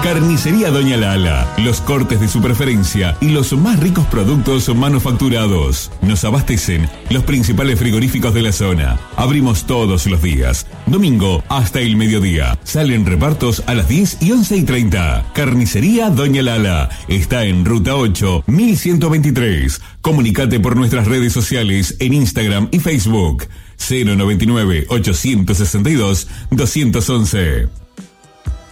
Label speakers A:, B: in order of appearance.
A: Carnicería Doña Lala, los cortes de su preferencia y los más ricos productos manufacturados. Nos abastecen los principales frigoríficos de la zona. Abrimos todos los días, domingo hasta el mediodía. Salen repartos a las 10 y 11:30. Carnicería Doña Lala está en Ruta 8, 1123. Comunicate por nuestras redes sociales en Instagram y Facebook. 099 862 211.